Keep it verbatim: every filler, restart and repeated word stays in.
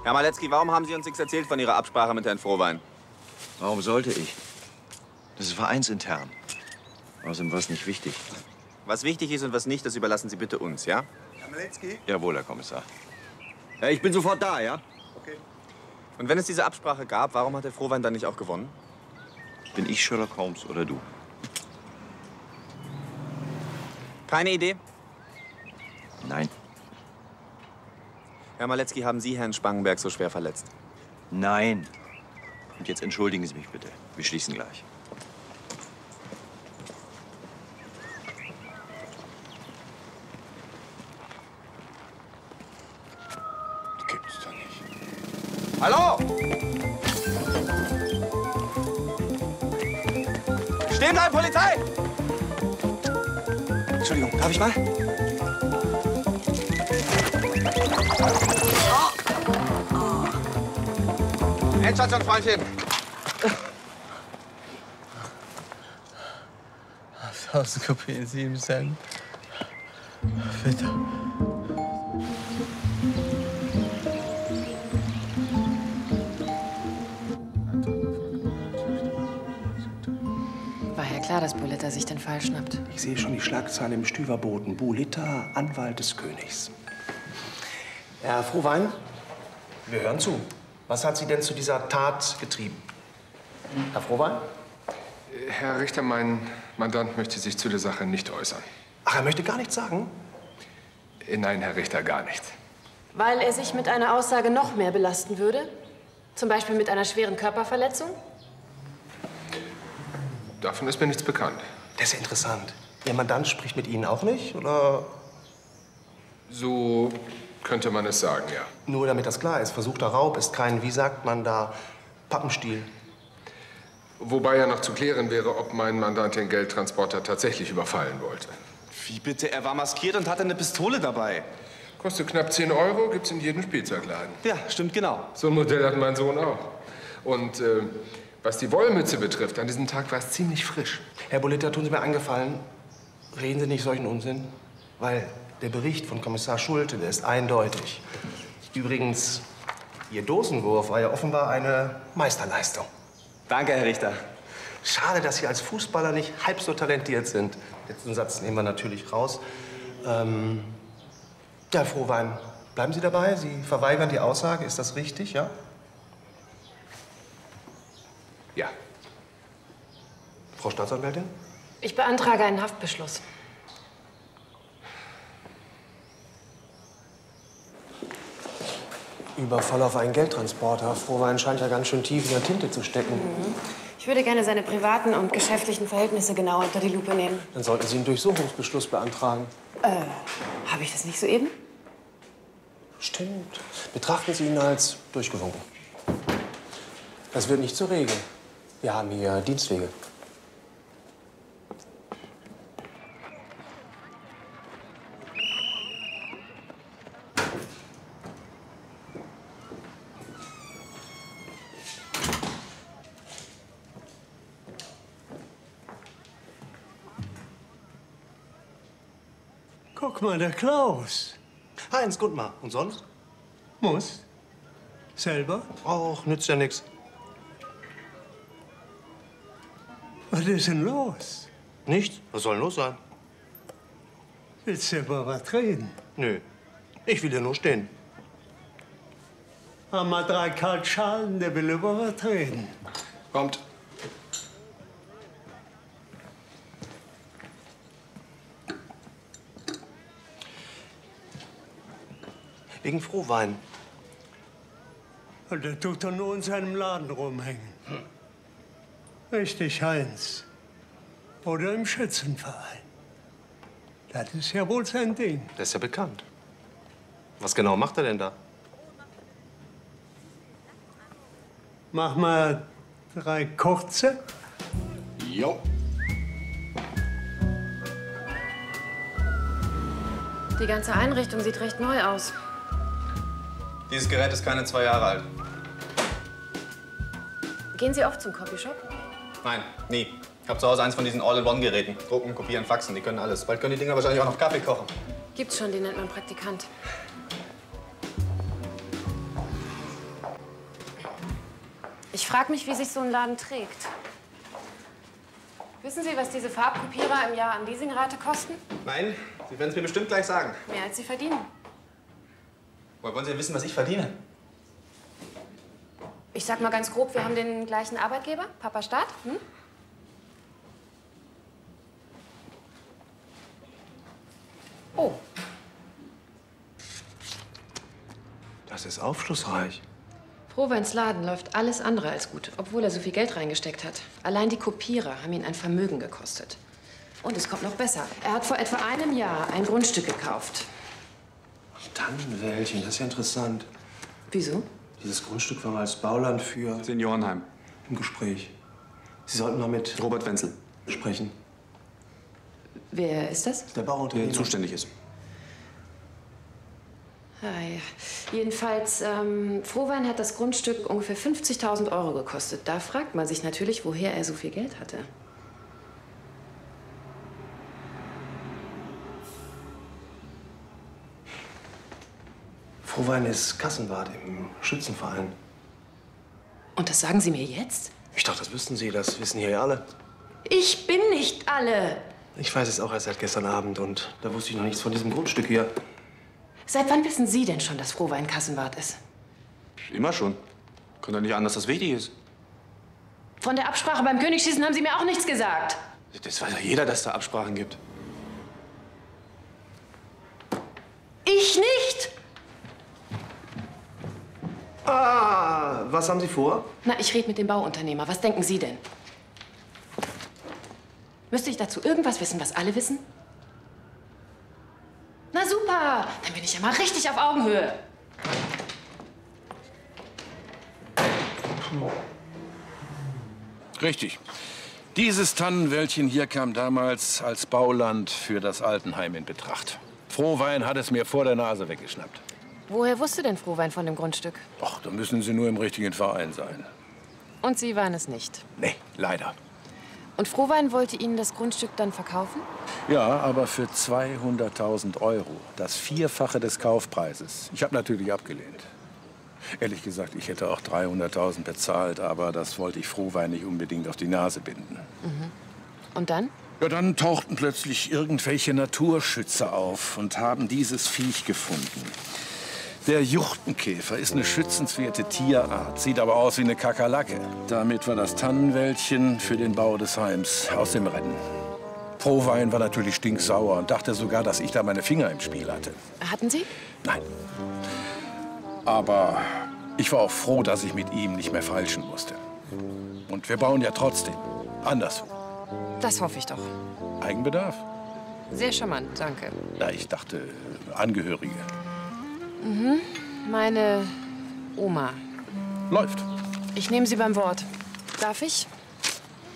Herr Maletzki, warum haben Sie uns nichts erzählt von Ihrer Absprache mit Herrn Frohwein? Warum sollte ich? Das ist vereinsintern. Außerdem war es nicht wichtig. Was wichtig ist und was nicht, das überlassen Sie bitte uns, ja? Herr Maletzki? Jawohl, Herr Kommissar. Ja, ich bin sofort da, ja? Okay. Und wenn es diese Absprache gab, warum hat Herr Frohwein dann nicht auch gewonnen? Bin ich Sherlock Holmes oder du? Keine Idee? Nein. Herr Maletzki, haben Sie Herrn Spangenberg so schwer verletzt? Nein. Und jetzt entschuldigen Sie mich bitte. Wir schließen gleich. Gibt's doch nicht. Hallo! Stehen bleiben, Polizei! Entschuldigung, darf ich mal? Endstation, Freundchen. tausend Kopien, sieben Cent. Bitte. War ja klar, dass Boletta sich den Fall schnappt. Ich sehe schon die Schlagzeile im Stüverboten. Boletta, Anwalt des Königs. Herr Frohwein, wir hören zu. Was hat Sie denn zu dieser Tat getrieben? Herr Frohwein? Herr Richter, mein Mandant möchte sich zu der Sache nicht äußern. Ach, er möchte gar nichts sagen? Nein, Herr Richter, gar nicht. Weil er sich mit einer Aussage noch mehr belasten würde? Zum Beispiel mit einer schweren Körperverletzung? Davon ist mir nichts bekannt. Das ist ja interessant. Ihr Mandant spricht mit Ihnen auch nicht, oder? So könnte man es sagen, ja. Nur damit das klar ist, versuchter Raub ist kein, wie sagt man da, Pappenstiel. Wobei ja noch zu klären wäre, ob mein Mandant den Geldtransporter tatsächlich überfallen wollte. Wie bitte? Er war maskiert und hatte eine Pistole dabei. Kostet knapp zehn Euro, gibt's in jedem Spielzeugladen. Ja, stimmt genau. So ein Modell hat mein Sohn auch. Und äh, was die Wollmütze betrifft, an diesem Tag war es ziemlich frisch. Herr Boletta, tun Sie mir eingefallen, reden Sie nicht solchen Unsinn, weil der Bericht von Kommissar Schulte, der ist eindeutig. Übrigens, Ihr Dosenwurf war ja offenbar eine Meisterleistung. Danke, Herr Richter. Schade, dass Sie als Fußballer nicht halb so talentiert sind. Letzten Satz nehmen wir natürlich raus. Ähm, ja, Herr Frohwein, bleiben Sie dabei? Sie verweigern die Aussage. Ist das richtig, ja? Ja. Frau Staatsanwältin? Ich beantrage einen Haftbeschluss. Überfall auf einen Geldtransporter. Frohwein scheint ja ganz schön tief in der Tinte zu stecken. Mhm. Ich würde gerne seine privaten und geschäftlichen Verhältnisse genauer unter die Lupe nehmen. Dann sollten Sie einen Durchsuchungsbeschluss beantragen. Äh, habe ich das nicht soeben? Stimmt. Betrachten Sie ihn als durchgewunken. Das wird nicht zur Regel. Wir haben hier Dienstwege. Guck mal, der Klaus. Heinz, gut mal. Und sonst? Muss. Selber? Och, nützt ja nix. Was ist denn los? Nichts? Was soll denn los sein? Willst du über was reden? Nö. Ich will hier nur stehen. Haben wir drei Kaltschalen, der will über was reden. Kommt. Wegen Frohwein. Und der tut doch nur in seinem Laden rumhängen. Hm. Richtig, Heinz. Oder im Schützenverein. Das ist ja wohl sein Ding. Das ist ja bekannt. Was genau macht er denn da? Mach mal drei kurze. Jo. Die ganze Einrichtung sieht recht neu aus. Dieses Gerät ist keine zwei Jahre alt. Gehen Sie oft zum Copyshop? Nein, nie. Ich habe zu Hause eins von diesen All-in-One-Geräten. Drucken, kopieren, faxen, die können alles. Bald können die Dinger wahrscheinlich auch noch Kaffee kochen. Gibt's schon, den nennt man Praktikant. Ich frage mich, wie sich so ein Laden trägt. Wissen Sie, was diese Farbkopierer im Jahr an Leasingrate kosten? Nein, Sie werden es mir bestimmt gleich sagen. Mehr als Sie verdienen. Woher wollen Sie denn wissen, was ich verdiene? Ich sag mal ganz grob, wir haben den gleichen Arbeitgeber, Papa Staat. Hm? Oh. Das ist aufschlussreich. Frohweins Laden läuft alles andere als gut, obwohl er so viel Geld reingesteckt hat. Allein die Kopierer haben ihn ein Vermögen gekostet. Und es kommt noch besser. Er hat vor etwa einem Jahr ein Grundstück gekauft. Tannenwäldchen, das ist ja interessant. Wieso? Dieses Grundstück war mal als Bauland für Seniorenheim. im Gespräch. Sie sollten mal mit Robert Wenzel, sprechen. Wer ist das? Der Bauunternehmer. der zuständig ist. Ah, ja. Jedenfalls, ähm, Frohwein hat das Grundstück ungefähr fünfzigtausend Euro gekostet. Da fragt man sich natürlich, woher er so viel Geld hatte. Frohwein ist Kassenwart im Schützenverein. Und das sagen Sie mir jetzt? Ich dachte, das wüssten Sie, das wissen hier ja alle. Ich bin nicht alle. Ich weiß es auch erst seit gestern Abend und da wusste ich noch nichts von diesem Grundstück hier. Seit wann wissen Sie denn schon, dass Frohwein Kassenwart ist? Immer schon. Kann doch nicht an, dass das wichtig ist. Von der Absprache beim Königsschießen haben Sie mir auch nichts gesagt. Das weiß ja jeder, dass es da Absprachen gibt. Ich nicht! Ah, was haben Sie vor? Na, ich rede mit dem Bauunternehmer. Was denken Sie denn? Müsste ich dazu irgendwas wissen, was alle wissen? Na super, dann bin ich ja mal richtig auf Augenhöhe. Richtig. Dieses Tannenwäldchen hier kam damals als Bauland für das Altenheim in Betracht. Frohwein hat es mir vor der Nase weggeschnappt. Woher wusste denn Frohwein von dem Grundstück? Ach, da müssen Sie nur im richtigen Verein sein. Und Sie waren es nicht. Nee, leider. Und Frohwein wollte Ihnen das Grundstück dann verkaufen? Ja, aber für zweihunderttausend Euro. Das Vierfache des Kaufpreises. Ich habe natürlich abgelehnt. Ehrlich gesagt, ich hätte auch dreihunderttausend bezahlt, aber das wollte ich Frohwein nicht unbedingt auf die Nase binden. Mhm. Und dann? Ja, dann tauchten plötzlich irgendwelche Naturschützer auf und haben dieses Viech gefunden. Der Juchtenkäfer ist eine schützenswerte Tierart, sieht aber aus wie eine Kakerlake. Damit war das Tannenwäldchen für den Bau des Heims aus dem Rennen. Frohwein war natürlich stinksauer und dachte sogar, dass ich da meine Finger im Spiel hatte. Hatten Sie? Nein. Aber ich war auch froh, dass ich mit ihm nicht mehr feilschen musste. Und wir bauen ja trotzdem anderswo. Das hoffe ich doch. Eigenbedarf? Sehr charmant, danke. Ja, ich dachte, Angehörige. Mhm. Meine Oma. Läuft. Ich nehme Sie beim Wort. Darf ich?